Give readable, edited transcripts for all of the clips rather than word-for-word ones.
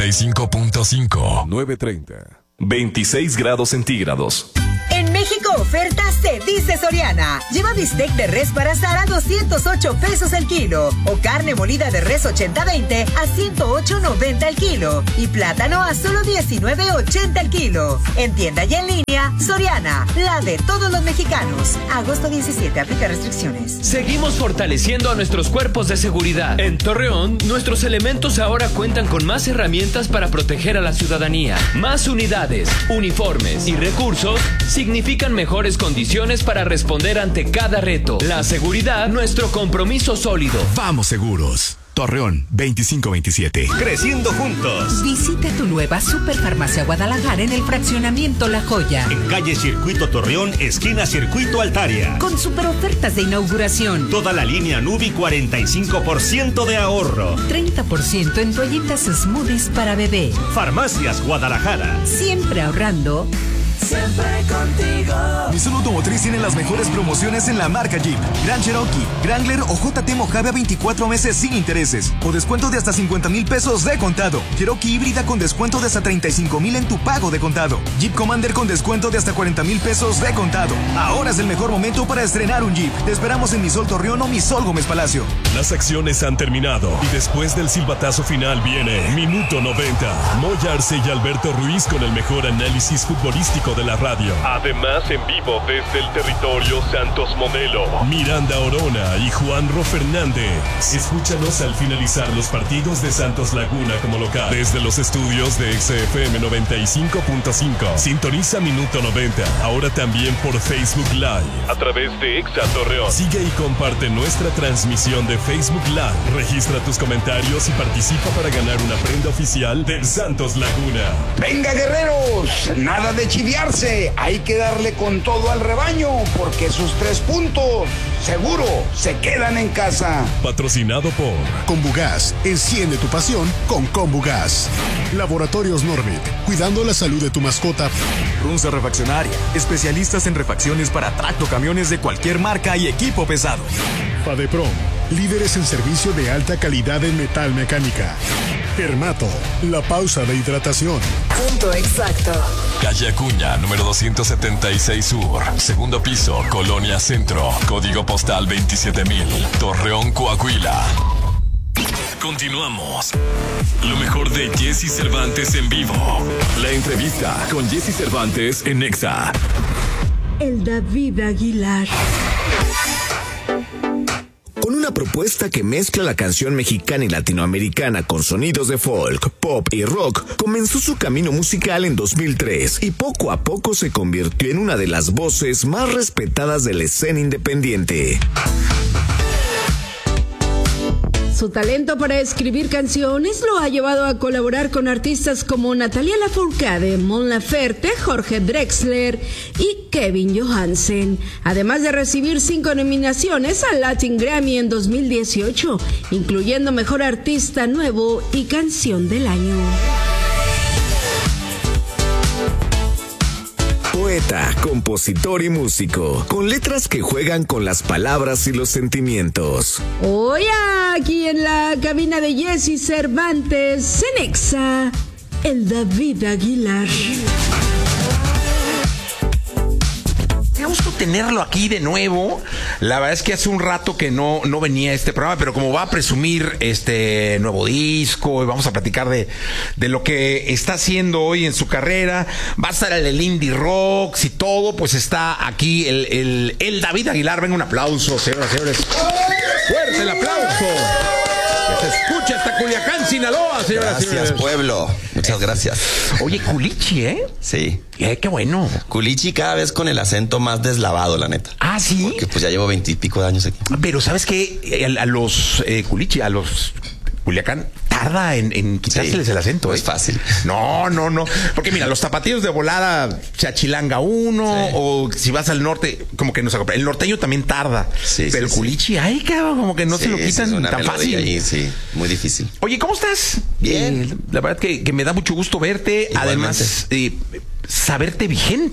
95.5. 9:30. 26 grados centígrados. En México, ofertas se dice Soriana. Lleva bistec de res para asar a 208 pesos el kilo. O carne molida de res 80-20 a 108.90 el kilo. Y plátano a solo 19.80 el kilo. En tienda y en línea, Soriana, la de todos los mexicanos. Agosto 17, aplica restricciones. Seguimos fortaleciendo a nuestros cuerpos de seguridad. En Torreón, nuestros elementos ahora cuentan con más herramientas para proteger a la ciudadanía. Más unidades, uniformes y recursos significan mejores condiciones para responder ante cada reto. La seguridad, nuestro compromiso sólido. Vamos seguros. Torreón 2527. Creciendo juntos. Visita tu nueva Superfarmacia Guadalajara en el fraccionamiento La Joya. En calle Circuito Torreón, esquina Circuito Altaria. Con super ofertas de inauguración. Toda la línea Nubi 45% de ahorro. 30% en toallitas smoothies para bebé. Farmacias Guadalajara. Siempre ahorrando. Siempre contigo. Misuno Automotriz tiene las mejores promociones en la marca Jeep, Grand Cherokee, Wrangler o JT Mojave a 24 meses sin intereses o descuento de hasta 50,000 pesos de contado. Cherokee híbrida con descuento de hasta 35,000 en tu pago de contado. Jeep Commander con descuento de hasta 40,000 pesos de contado. Ahora es el mejor momento para estrenar un Jeep. Te esperamos en Misol Torreón o Misol Gómez Palacio. Las acciones han terminado y después del silbatazo final viene Minuto 90. Moya Arce y Alberto Ruiz con el mejor análisis futbolístico de la radio. Además, en vivo desde el territorio Santos Modelo. Miranda Orona y Juanro Fernández. Escúchanos al finalizar los partidos de Santos Laguna como local. Desde los estudios de XFM 95.5. Sintoniza Minuto 90. Ahora también por Facebook Live. A través de Exa Torreón. Sigue y comparte nuestra transmisión de Facebook Live. Registra tus comentarios y participa para ganar una prenda oficial del Santos Laguna. ¡Venga, guerreros! Nada de chiviarse. Hay que darle con todo al rebaño porque sus 3 puntos seguro se quedan en casa. Patrocinado por Combugas. Enciende tu pasión con Combugas. Laboratorios Norbit. Cuidando la salud de tu mascota. Runza Refaccionaria. Especialistas en refacciones para tractocamiones de cualquier marca y equipo pesado. Fadeprom. Líderes en servicio de alta calidad en metal mecánica. Hermato. La pausa de hidratación. Punto exacto. Calle Acuña, número 276 Sur. Segundo piso, Colonia Centro. Código postal 27,000. Torreón, Coahuila. Continuamos. Lo mejor de Jesse Cervantes en vivo. La entrevista con Jesse Cervantes en Exa. El David Aguilar. Con una propuesta que mezcla la canción mexicana y latinoamericana con sonidos de folk, pop y rock, comenzó su camino musical en 2003 y poco a poco se convirtió en una de las voces más respetadas de la escena independiente. Su talento para escribir canciones lo ha llevado a colaborar con artistas como Natalia Lafourcade, Mon Laferte, Jorge Drexler y Kevin Johansen, además de recibir 5 nominaciones al Latin Grammy en 2018, incluyendo Mejor Artista Nuevo y Canción del Año. Poeta, compositor y músico, con letras que juegan con las palabras y los sentimientos. Hoy aquí en la cabina de Jesse Cervantes, en Exa, el David Aguilar. Qué gusto tenerlo aquí de nuevo. La verdad es que hace un rato que no venía a este programa, pero como va a presumir este nuevo disco y vamos a platicar de lo que está haciendo hoy en su carrera, va a estar el indie rocks y todo, pues está aquí el David Aguilar. Venga, un aplauso, señoras y señores. Fuerte el aplauso. Que se escucha hasta Culiacán, Sinaloa, señoras y señores. Gracias, pueblo. Muchas gracias. Oye, Culichi, ¿eh? Sí. Qué bueno. Culichi cada vez con el acento más deslavado, la neta. Ah, ¿sí? Porque pues ya llevo 20 y pico de años aquí. Pero ¿sabes qué? A los Culichi, a los Culiacán, tarda en quitárseles el acento. No es fácil. No. Porque mira, los tapatíos de volada se achilanga uno, sí. O si vas al norte, como que no se acopla. El norteño también tarda. Sí, pero el Culichi, ay, cabrón, como que no se lo quitan tan fácil. Ahí, sí, muy difícil. Oye, ¿cómo estás? Bien. La verdad que me da mucho gusto verte. Igualmente. Además, saberte vigente.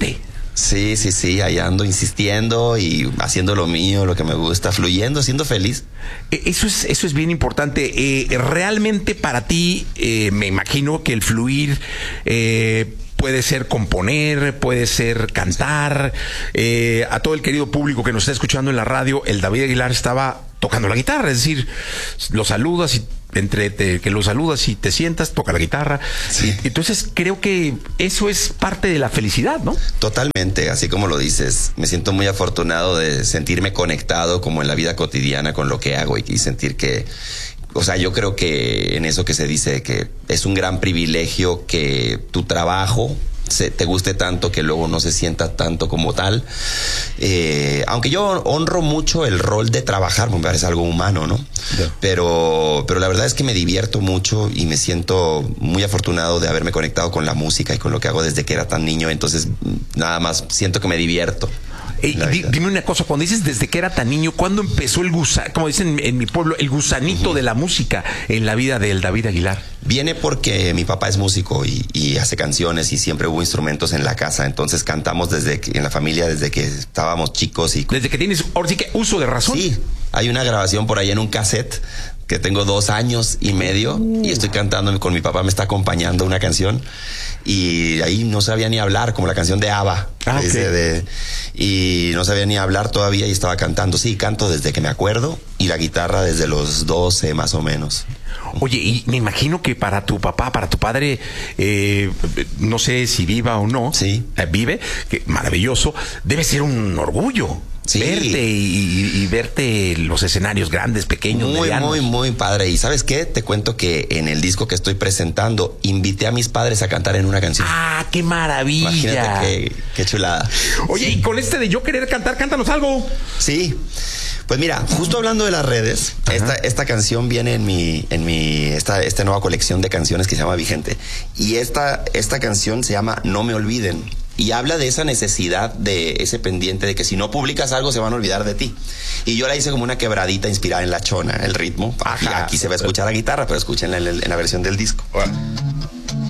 Sí, ahí ando insistiendo y haciendo lo mío, lo que me gusta, fluyendo, siendo feliz. Eso es bien importante. Realmente para ti, me imagino que el fluir puede ser componer, puede ser cantar. A todo el querido público que nos está escuchando en la radio, el David Aguilar estaba tocando la guitarra, es decir, lo saludas y que lo saludas y te sientas, toca la guitarra. Sí. Y entonces creo que eso es parte de la felicidad, ¿no? Totalmente, así como lo dices. Me siento muy afortunado de sentirme conectado como en la vida cotidiana con lo que hago y sentir que, o sea, yo creo que en eso que se dice que es un gran privilegio que tu trabajo te guste tanto, que luego no se sienta tanto como tal. Aunque yo honro mucho el rol de trabajar, me parece algo humano, ¿no? Yeah. Pero la verdad es que me divierto mucho y me siento muy afortunado de haberme conectado con la música y con lo que hago desde que era tan niño. Entonces, nada más siento que me divierto. Dime una cosa, cuando dices desde que era tan niño, ¿cuándo empezó el gusanito, como dicen en mi pueblo, el gusanito de la música en la vida del David Aguilar? Viene porque mi papá es músico y hace canciones y siempre hubo instrumentos en la casa, entonces cantamos en la familia desde que estábamos chicos. Desde que tienes, ahora sí que uso de razón. Sí, hay una grabación por ahí en un cassette que tengo 2 años y medio y estoy cantando con mi papá, me está acompañando una canción y ahí no sabía ni hablar, como la canción de ABBA. Okay. Y no sabía ni hablar todavía y estaba cantando. Sí, canto desde que me acuerdo y la guitarra desde los 12 más o menos. Oye, y me imagino que para tu papá, para tu padre, no sé si viva o no, sí. Vive, que maravilloso, debe ser un orgullo. Sí. Verte y verte los escenarios grandes, pequeños, medianos. Muy padre. Y ¿sabes qué? Te cuento que en el disco que estoy presentando invité a mis padres a cantar en una canción. ¡Ah, qué maravilla! Imagínate qué chulada. Oye, y con de yo querer cantar, cántanos algo. Sí. Pues mira, justo hablando de las redes, esta canción viene en esta nueva colección de canciones que se llama Vigente. Y esta canción se llama No Me Olviden. Y habla de esa necesidad, de ese pendiente de que si no publicas algo se van a olvidar de ti. Y yo la hice como una quebradita inspirada en La Chona, el ritmo. Aquí se va a escuchar la guitarra, pero escúchenla en la versión del disco.